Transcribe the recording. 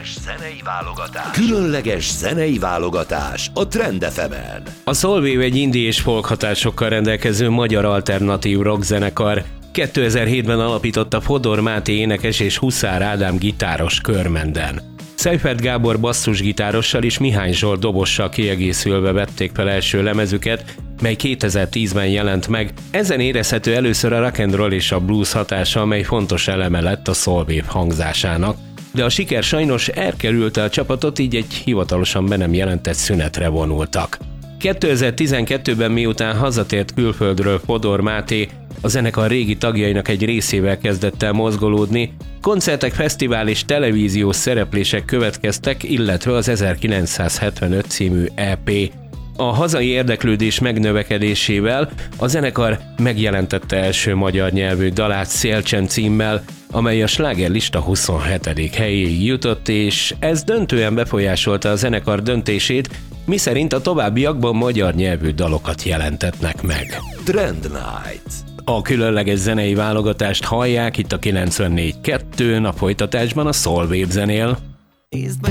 Különleges zenei válogatás a Trend FM-en. A Soulwave egy indie és folk hatásokkal rendelkező magyar alternatív rock zenekar. 2007-ben alapította Fodor Máté énekes és Huszár Ádám gitáros Körmenden. Seifert Gábor basszusgitárossal és Mihály Zsolt dobossal kiegészülve vették fel első lemezüket, mely 2010-ben jelent meg. Ezen érezhető először a rock and roll és a blues hatása, amely fontos eleme lett a Soulwave hangzásának. De a siker sajnos elkerülte a csapatot, így egy hivatalosan be nem jelentett szünetre vonultak. 2012-ben miután hazatért külföldről Fodor Máté, a zenekar régi tagjainak egy részével kezdett el mozgolódni, koncertek, fesztivál és televíziós szereplések következtek, illetve az 1975 című EP. A hazai érdeklődés megnövekedésével a zenekar megjelentette első magyar nyelvű dalát Szélcsen címmel, amely a slágerlista 27. helyéig jutott, és ez döntően befolyásolta a zenekar döntését, miszerint a továbbiakban magyar nyelvű dalokat jelentetnek meg. Trend Night. A különleges zenei válogatást hallják itt a 94.2-n, a folytatásban a Soulwave zenél.